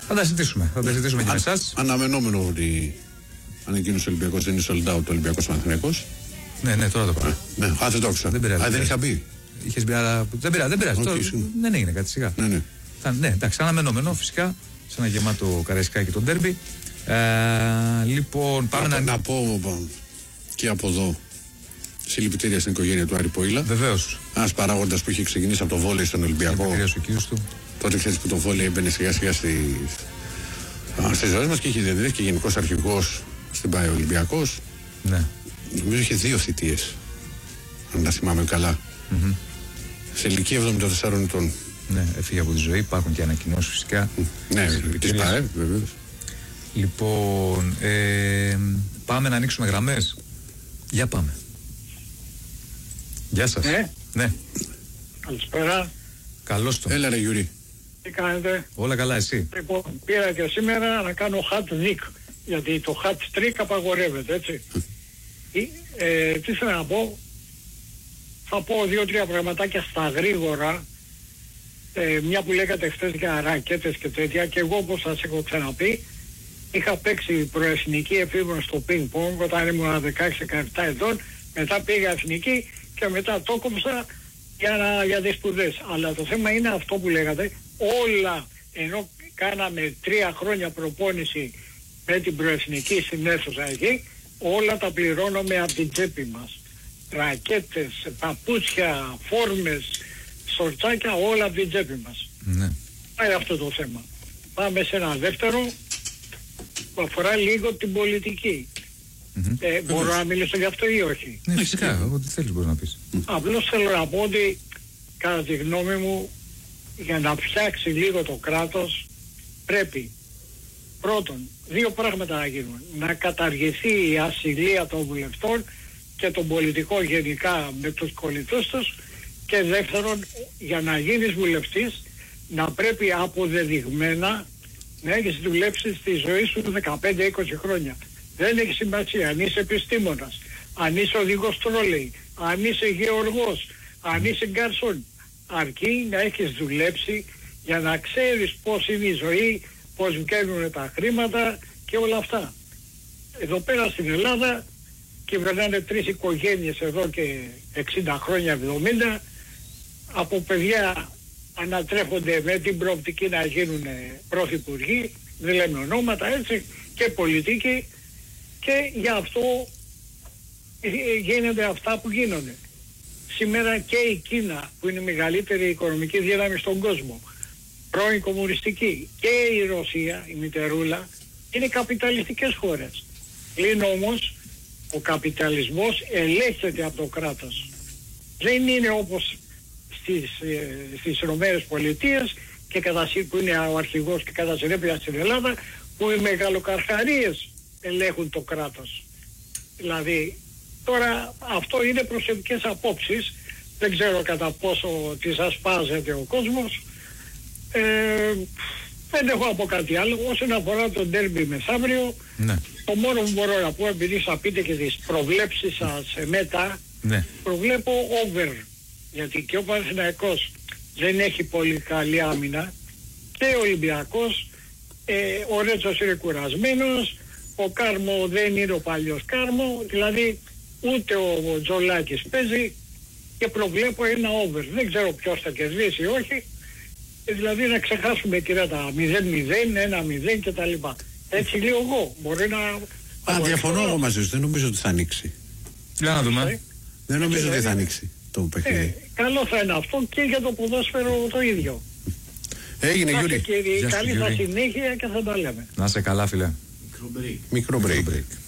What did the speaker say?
Θα τα συζητήσουμε και με εσάς. Αναμενόμενο ότι ανακοίνωσε ο Ολυμπιακός δεν είναι sold out ο Ολυμπιακός Παναθηναϊκός. Ναι, τώρα το πάω. Ναι, δεν το άκουσα. Δεν πειράζει. Δεν είχα μπει. Είχες μπει, αλλά δεν πειράζει. Δεν έγινε κάτι σιγά. Ναι, εντάξει, αναμενόμενο φυσικά. Σε ένα γεμάτο Καραϊσκάκι το ντέρμπι. Λοιπόν, πάμε να πω και από εδώ συλληπιτήρια στην οικογένεια του Άρη Ποήλα. Βεβαίως. Ένας παράγοντας που είχε ξεκινήσει από το βόλεϊ στον Ολυμπιακό. Τότε ξέρεις που το βόλεϊ έμπαινε σιγά σιγά στις ζωές μας και είχε διαδηλώσει και γενικός αρχηγός στην ΠΑΕ Ολυμπιακός. Ναι. Νομίζω είχε 2 θητείες, αν τα θυμάμαι καλά. Σε ηλικία 74 ετών. Ναι, έφυγε από τη ζωή. Υπάρχουν και ανακοινώσεις φυσικά. Ναι, της ΠΑΕ, βεβαίως. Λοιπόν, πάμε να ανοίξουμε γραμμές. Για πάμε. Γεια σας. Ναι. Καλησπέρα. Καλώς το. Έλα ρε Γιουρί. Τι κάνετε? Όλα καλά, εσύ? Λοιπόν, πήρα και σήμερα να κάνω hat trick, γιατί το hat trick απαγορεύεται, έτσι. Τι θέλω να πω, θα πω 2-3 πραγματάκια στα γρήγορα, μια που λέγατε χθες για ρακέτες και τέτοια, και εγώ όπως σας έχω ξαναπεί, είχα παίξει προεθνική εφήβρον στο πινг-πονγκ όταν ήμουν 16-17 ετών, μετά πήγα εθνική και μετά το κόψα για τις σπουδές. Αλλά το θέμα είναι αυτό που λέγατε, όλα, ενώ κάναμε 3 χρόνια προπόνηση με την προεθνική στην αίθουσα εκεί, όλα τα πληρώνουμε από την τσέπη μας. Ρακέτες, παπούτσια, φόρμες, σορτσάκια, όλα από την τσέπη μας. Ναι. Πάει αυτό το θέμα. Πάμε σε ένα δεύτερο που αφορά λίγο την πολιτική. Μπορώ να μιλήσω γι' αυτό ή όχι? Ναι, φυσικά, ό,τι θέλεις μπορείς να πεις. Απλώς θέλω να πω ότι κατά τη γνώμη μου, για να φτιάξει λίγο το κράτος πρέπει πρώτον 2 πράγματα να γίνουν. Να καταργηθεί η ασυλία των βουλευτών και των πολιτικών γενικά με τους κολλητούς τους, και δεύτερον, για να γίνεις βουλευτής να πρέπει αποδεδειγμένα να έχεις δουλέψει στη ζωή σου 15-20 χρόνια. Δεν έχει σημασία αν είσαι επιστήμονας, αν είσαι οδηγός τρόλεϊ, αν είσαι γεωργός, αν είσαι γκαρσόν. Αρκεί να έχεις δουλέψει για να ξέρεις πώς είναι η ζωή, πώς βγαίνουν τα χρήματα και όλα αυτά. Εδώ πέρα στην Ελλάδα κυβερνάνε 3 οικογένειες εδώ και 60 χρόνια, 70, από παιδιά ανατρέφονται με την προοπτική να γίνουν πρωθυπουργοί, δεν λέμε ονόματα, έτσι, και πολιτικοί, και γι' αυτό γίνονται αυτά που γίνονται. Σήμερα και η Κίνα, που είναι η μεγαλύτερη οικονομική δύναμη στον κόσμο, πρώην κομμουνιστική, και η Ρωσία, η μητερούλα, είναι καπιταλιστικές χώρες. Πλην όμως ο καπιταλισμός ελέγχεται από το κράτος. Δεν είναι όπως στις Ηνωμένες Πολιτείες και που είναι ο αρχηγός και κατά συνέπεια στην Ελλάδα, που οι μεγαλοκαρχαρίες ελέγχουν το κράτος. Δηλαδή τώρα αυτό είναι προσωπικές απόψεις, δεν ξέρω κατά πόσο τις ασπάζεται ο κόσμος. Δεν έχω να πω κάτι άλλο. Όσον αφορά το ντέρμπι μεθαύριο, ναι, το μόνο που μπορώ να πω, επειδή θα πείτε και τις προβλέψεις σας μετά, ναι, προβλέπω over, γιατί και ο Παναθηναϊκός δεν έχει πολύ καλή άμυνα και ο Ολυμπιακός, ο Ρέτσος είναι κουρασμένος, ο Κάρμο δεν είναι ο παλιός Κάρμο, δηλαδή ούτε ο Τζολάκης παίζει, και προβλέπω ένα over. Δεν ξέρω ποιος θα κερδίσει ή όχι, δηλαδή να ξεχάσουμε κυρία τα 0-0, 1-0 και τα λοιπά. Έτσι λέω εγώ. Μπορεί να... διαφωνώ εγώ μαζί σου. Δεν νομίζω ότι θα ανοίξει. Για να δούμε. Δεν νομίζω ότι θα ανοίξει το παιχνίδι. Καλό θα είναι αυτό και για το ποδόσφαιρο το ίδιο. Έγινε, Γιούρι. Καλή σας συνέχεια και θα τα λέμε. Να είσαι καλά, φίλε. Μικρό break.